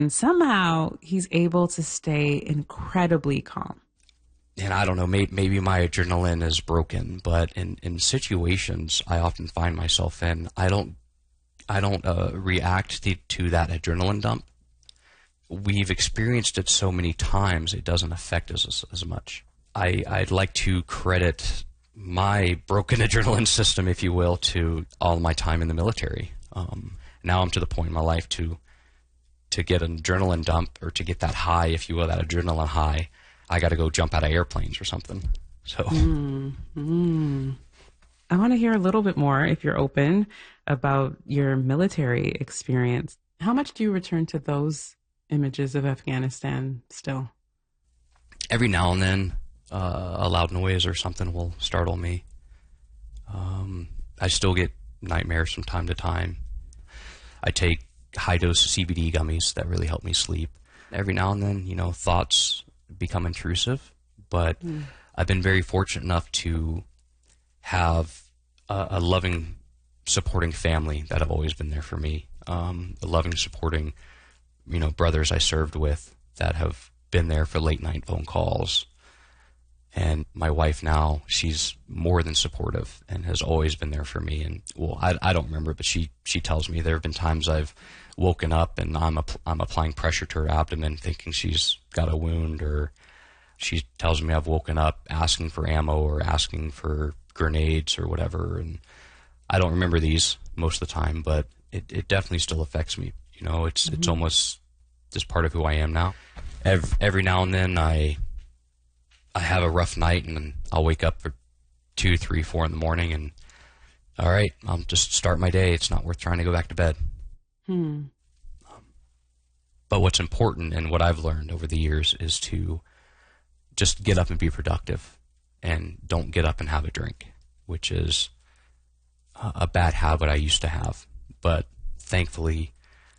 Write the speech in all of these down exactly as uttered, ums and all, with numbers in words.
And somehow he's able to stay incredibly calm. And I don't know, maybe, maybe my adrenaline is broken, but in, in situations I often find myself in, I don't I don't uh, react to, to that adrenaline dump. We've experienced it so many times, it doesn't affect us as, as much. I, I'd like to credit my broken adrenaline system, if you will, to all my time in the military. Um, now I'm to the point in my life to to get an adrenaline dump, or to get that high, if you will, that adrenaline high, I got to go jump out of airplanes or something. So, mm, mm. I want to hear a little bit more, if you're open, about your military experience. How much do you return to those images of Afghanistan still? Every now and then, uh, a loud noise or something will startle me. Um, I still get nightmares from time to time. I take high-dose C B D gummies that really help me sleep. Every now and then, you know, thoughts become intrusive, but mm. I've been very fortunate enough to have a, a loving, supporting family that have always been there for me. Um, a loving, supporting, you know, brothers I served with that have been there for late night phone calls. And my wife now, she's more than supportive and has always been there for me. And well, I, I don't remember, but she, she tells me there have been times I've woken up and I'm, I'm applying pressure to her abdomen thinking she's got a wound, or she tells me I've woken up asking for ammo or asking for grenades or whatever. And I don't remember these most of the time, but it, it definitely still affects me. You know, it's, mm-hmm. it's almost just part of who I am now. Every, every now and then I, I have a rough night and then I'll wake up for two, three, four in the morning and, all right, I'll just start my day. It's not worth trying to go back to bed. Hmm. Um, but what's important and what I've learned over the years is to just get up and be productive, and don't get up and have a drink, which is a, a bad habit I used to have. But thankfully,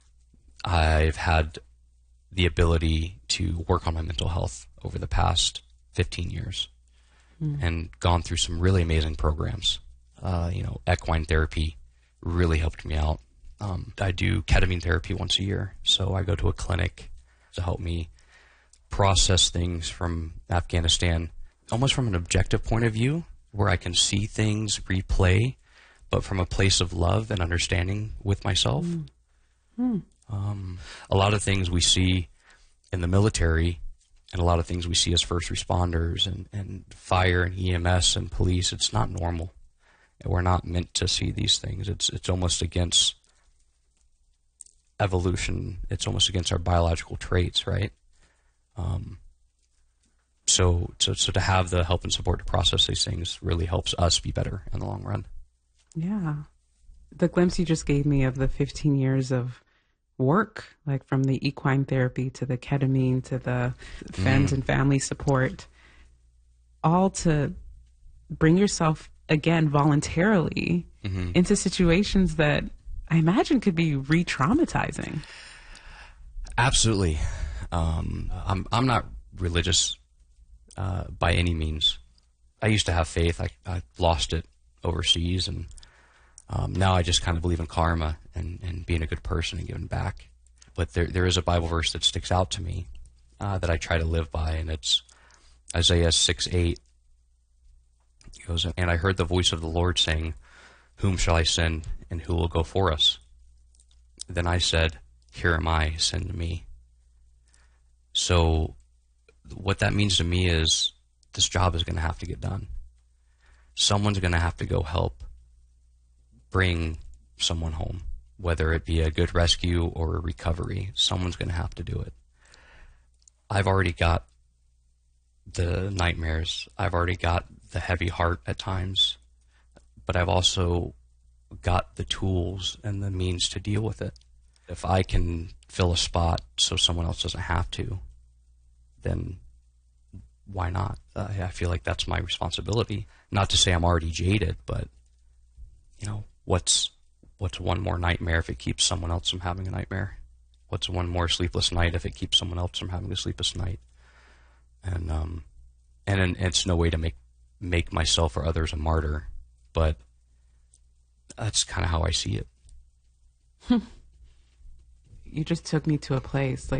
I've had the ability to work on my mental health over the past fifteen years mm. and gone through some really amazing programs. Uh, you know, equine therapy really helped me out. Um, I do ketamine therapy once a year, so I go to a clinic to help me process things from Afghanistan, almost from an objective point of view, where I can see things replay, but from a place of love and understanding with myself. Mm. Mm. Um, a lot of things we see in the military, and a lot of things we see as first responders and, and fire and E M S and police, it's not normal. We're not meant to see these things. It's it's almost against evolution. It's almost against our biological traits, right? Um, so, so, so to have the help and support to process these things really helps us be better in the long run. Yeah. The glimpse you just gave me of the fifteen years of work, like from the equine therapy to the ketamine to the friends mm. and family support, all to bring yourself again voluntarily mm-hmm. into situations that I imagine could be re-traumatizing. Absolutely. Um, I'm I'm not religious uh, by any means. I used to have faith. I, I lost it overseas, and um, now I just kind of believe in karma and, and being a good person and giving back. But there there is a Bible verse that sticks out to me uh, that I try to live by, and it's Isaiah six eight. It goes, "And I heard the voice of the Lord saying, 'Whom shall I send, and who will go for us?' Then I said, 'Here am I, send me.'" So what that means to me is this job is going to have to get done. Someone's going to have to go help bring someone home, whether it be a good rescue or a recovery. Someone's going to have to do it. I've already got the nightmares. I've already got the heavy heart at times, but I've also got the tools and the means to deal with it. If I can fill a spot so someone else doesn't have to, then why not? Uh, I feel like that's my responsibility. Not to say I'm already jaded, but you know, what's what's one more nightmare if it keeps someone else from having a nightmare? What's one more sleepless night if it keeps someone else from having a sleepless night? And um, and, and it's no way to make make myself or others a martyr, but that's kind of how I see it. You just took me to a place like